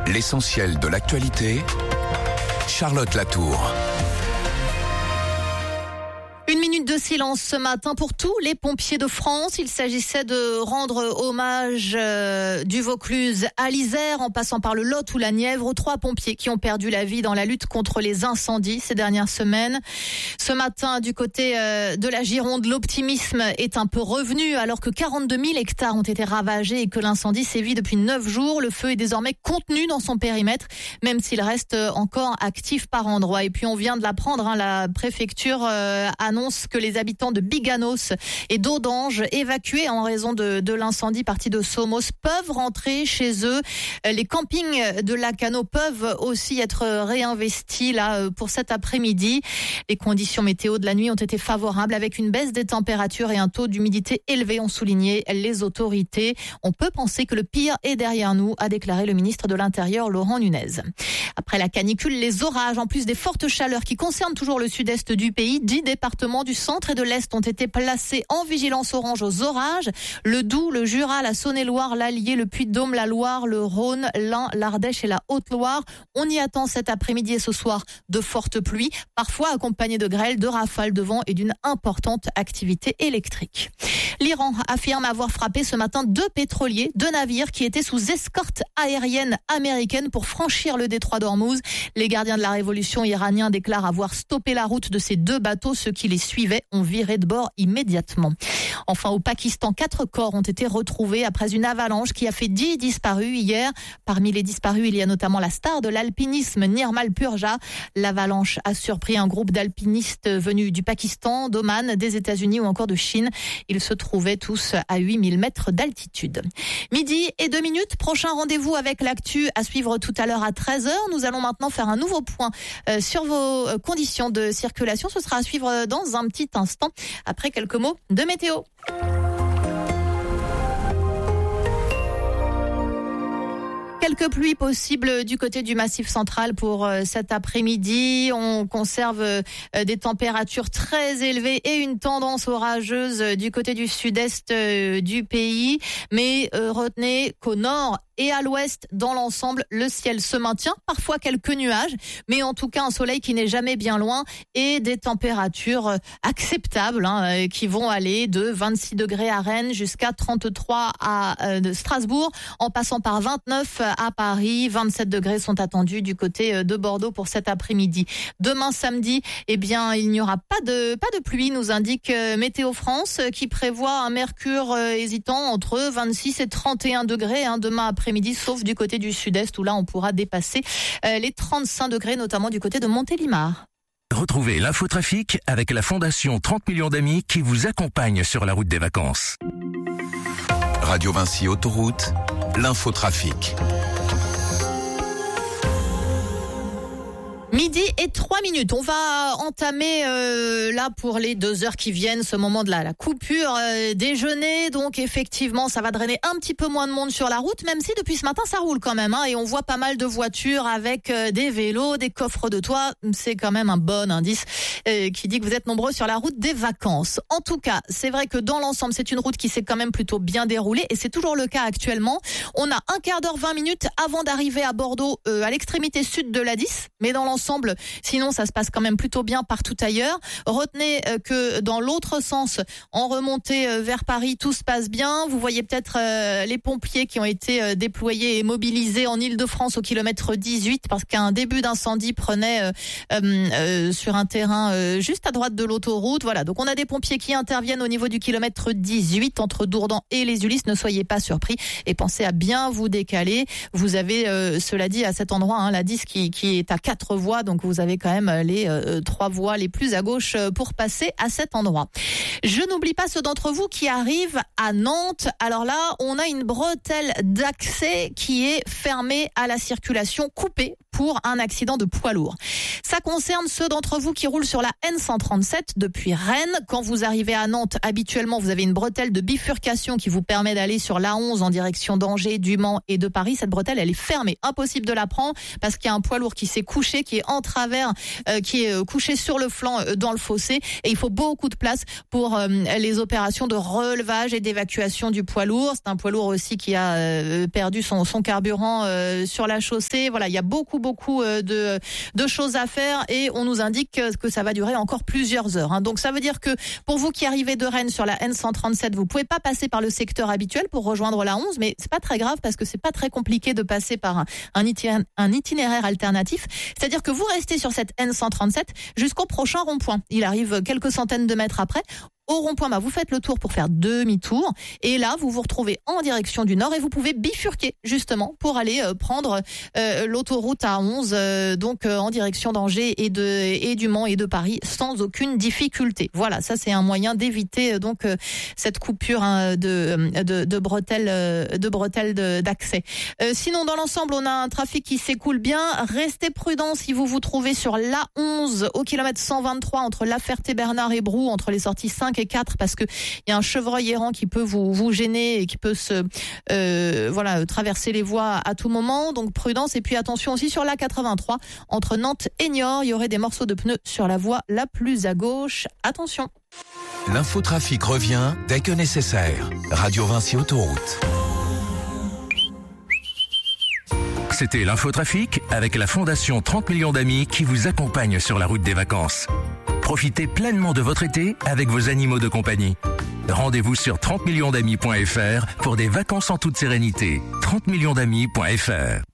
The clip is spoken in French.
L'essentiel de l'actualité, Charlotte Latour. Une minute de silence ce matin pour tous les pompiers de France. Il s'agissait de rendre hommage du Vaucluse à l'Isère, en passant par le Lot ou la Nièvre, aux 3 pompiers qui ont perdu la vie dans la lutte contre les incendies ces dernières semaines. Ce matin, du côté de la Gironde, l'optimisme est un peu revenu alors que 42 000 hectares ont été ravagés et que l'incendie sévit depuis 9 jours. Le feu est désormais contenu dans son périmètre, même s'il reste encore actif par endroits. Et puis on vient de l'apprendre, la préfecture annonce que les habitants de Biganos et d'Audange, évacués en raison de l'incendie parti de Somos, peuvent rentrer chez eux. Les campings de Lacanau peuvent aussi être réinvestis pour cet après-midi. Les conditions météo de la nuit ont été favorables avec une baisse des températures et un taux d'humidité élevé, ont souligné les autorités. On peut penser que le pire est derrière nous, a déclaré le ministre de l'Intérieur Laurent Nunez. Après la canicule, les orages, en plus des fortes chaleurs qui concernent toujours le sud-est du pays, 10 départements du centre et de l'est ont été placés en vigilance orange aux orages. Le Doubs, le Jura, la Saône-et-Loire, l'Allier, le Puy-de-Dôme, la Loire, le Rhône, l'Ain, l'Ardèche et la Haute-Loire. On y attend cet après-midi et ce soir de fortes pluies, parfois accompagnées de grêles, de rafales de vent et d'une importante activité électrique. L'Iran affirme avoir frappé ce matin 2 pétroliers, 2 navires qui étaient sous escorte aérienne américaine pour franchir le détroit d'Ormuz. Les gardiens de la révolution iraniens déclarent avoir stoppé la route de ces 2 bateaux. Ceux qui les suivaient ont viré de bord immédiatement. Enfin, au Pakistan, 4 corps ont été retrouvés après une avalanche qui a fait 10 disparus hier. Parmi les disparus, il y a notamment la star de l'alpinisme, Nirmal Purja. L'avalanche a surpris un groupe d'alpinistes venus du Pakistan, d'Oman, des États-Unis ou encore de Chine. Ils se trouvaient tous à 8000 mètres d'altitude. 12:02, prochain rendez-vous avec l'actu à suivre tout à l'heure à 13h. Nous allons maintenant faire un nouveau point sur vos conditions de circulation. Ce sera à suivre dans un petit instant, après quelques mots de météo. Quelques pluies possibles du côté du Massif central pour cet après-midi. On conserve des températures très élevées et une tendance orageuse du côté du sud-est du pays. Mais retenez qu'au nord et à l'ouest, dans l'ensemble, le ciel se maintient. Parfois quelques nuages, mais en tout cas un soleil qui n'est jamais bien loin et des températures acceptables qui vont aller de 26 degrés à Rennes jusqu'à 33 à Strasbourg, en passant par 29 à Paris. 27 degrés sont attendus du côté de Bordeaux pour cet après-midi. Demain samedi, il n'y aura pas de pluie, nous indique Météo France, qui prévoit un mercure hésitant entre 26 et 31 degrés demain après-midi, sauf du côté du sud-est où là on pourra dépasser les 35 degrés, notamment du côté de Montélimar. Retrouvez l'infotrafic avec la Fondation 30 millions d'amis qui vous accompagne sur la route des vacances. Radio Vinci Autoroute, l'infotrafic. 12:03. On va entamer là pour les 2 heures qui viennent ce moment de la coupure déjeuner. Donc effectivement, ça va drainer un petit peu moins de monde sur la route, même si depuis ce matin ça roule quand même. Et on voit pas mal de voitures avec des vélos, des coffres de toit. C'est quand même un bon indice qui dit que vous êtes nombreux sur la route des vacances. En tout cas, c'est vrai que dans l'ensemble, c'est une route qui s'est quand même plutôt bien déroulée et c'est toujours le cas actuellement. On a un quart d'heure, 20 minutes avant d'arriver à Bordeaux, à l'extrémité sud de l'A10. Mais dans l'ensemble, sinon ça se passe quand même plutôt bien partout ailleurs. Retenez que dans l'autre sens, en remontée vers Paris, tout se passe bien. Vous voyez peut-être les pompiers qui ont été déployés et mobilisés en Île-de-France au kilomètre 18 parce qu'un début d'incendie prenait sur un terrain juste à droite de l'autoroute. Voilà, donc on a des pompiers qui interviennent au niveau du kilomètre 18 entre Dourdan et les Ulysses. Ne soyez pas surpris et pensez à bien vous décaler. Vous avez, cela dit, à cet endroit, la 10 qui est à 4 voies, donc vous avez quand même les 3 voies les plus à gauche pour passer à cet endroit. Je n'oublie pas ceux d'entre vous qui arrivent à Nantes. Alors là, on a une bretelle d'accès qui est fermée à la circulation, coupée pour un accident de poids lourd. Ça concerne ceux d'entre vous qui roulent sur la N137 depuis Rennes. Quand vous arrivez à Nantes, habituellement, vous avez une bretelle de bifurcation qui vous permet d'aller sur l'A11 en direction d'Angers, du Mans et de Paris. Cette bretelle, elle est fermée. Impossible de la prendre parce qu'il y a un poids lourd qui s'est couché, qui est est en travers, qui est couché sur le flanc dans le fossé. Et il faut beaucoup de place pour les opérations de relevage et d'évacuation du poids lourd. C'est un poids lourd aussi qui a perdu son carburant sur la chaussée. Voilà, il y a beaucoup de choses à faire et on nous indique que ça va durer encore plusieurs heures. Hein. Donc ça veut dire que pour vous qui arrivez de Rennes sur la N137, vous pouvez pas passer par le secteur habituel pour rejoindre la 11, mais c'est pas très grave parce que c'est pas très compliqué de passer par un itinéraire alternatif. C'est-à-dire que vous restez sur cette N137 jusqu'au prochain rond-point. Il arrive quelques centaines de mètres après. Au rond-point, vous faites le tour pour faire demi-tour. Et là, vous vous retrouvez en direction du nord et vous pouvez bifurquer, justement, pour aller prendre l'autoroute A11, donc en direction d'Angers et du Mans et de Paris, sans aucune difficulté. Voilà, ça c'est un moyen d'éviter donc cette coupure de bretelles d'accès. Sinon, dans l'ensemble, on a un trafic qui s'écoule bien. Restez prudents si vous vous trouvez sur l'A11 au kilomètre 123 entre La Ferté-Bernard et Brou, entre les sorties 5 et 4, parce que il y a un chevreuil errant qui peut vous gêner et qui peut traverser les voies à tout moment. Donc prudence, et puis attention aussi sur l'A83 entre Nantes et Niort, il y aurait des morceaux de pneus sur la voie la plus à gauche. Attention. L'infotrafic revient dès que nécessaire. Radio Vinci Autoroute. C'était l'infotrafic avec la Fondation 30 millions d'amis qui vous accompagne sur la route des vacances. Profitez pleinement de votre été avec vos animaux de compagnie. Rendez-vous sur 30millionsdamis.fr pour des vacances en toute sérénité. 30millionsdamis.fr